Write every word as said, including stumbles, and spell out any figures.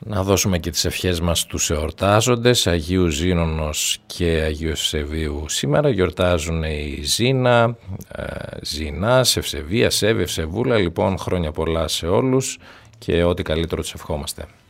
Να δώσουμε και τις ευχές μας στους εορτάζοντες. Αγίου Ζήνονος και Αγίου Ευσεβίου σήμερα γιορτάζουν η Ζήνα, ε, Ζηνάς, Ευσεβία, Σέβη, Ευσεβούλα. Λοιπόν, χρόνια πολλά σε όλους και ό,τι καλύτερο τους ευχόμαστε.